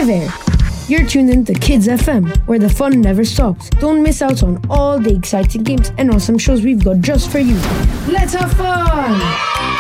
there! You're tuned in to Kids FM, where the fun never stops. Don't miss out on all the exciting games and awesome shows we've got just for you. Let's have fun!